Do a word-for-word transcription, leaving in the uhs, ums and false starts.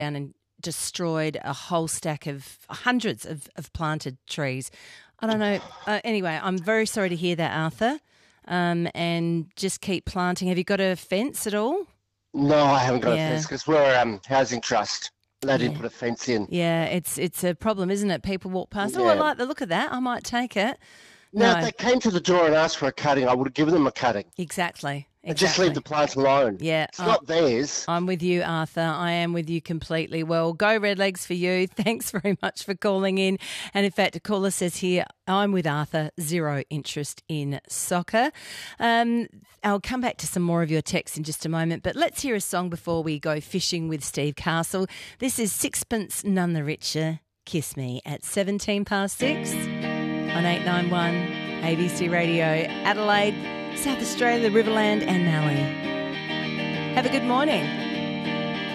down and destroyed a whole stack of hundreds of, of planted trees. I don't know. Uh, anyway, I'm very sorry to hear that, Arthur. Um, and just keep planting. Have you got a fence at all? No, I haven't got Yeah. a fence because we're a um, housing trust. They didn't Yeah. put a fence in. Yeah, it's it's a problem, isn't it? People walk past. Oh, I Yeah. like the look of that. I might take it. Now, No. if they came to the door and asked for a cutting, I would have given them a cutting. Exactly. And Exactly. just leave the plant alone. Yeah. It's not theirs. I'm with you, Arthur. I am with you completely. Well, go Redlegs for you. Thanks very much for calling in. And in fact, a caller says here, I'm with Arthur, zero interest in soccer. Um, I'll come back to some more of your texts in just a moment, but let's hear a song before we go fishing with Steve Castle. This is Sixpence None the Richer, Kiss Me, at seventeen past six on eight ninety-one A B C Radio, Adelaide, South Australia, Riverland and Mallee. Have a good morning.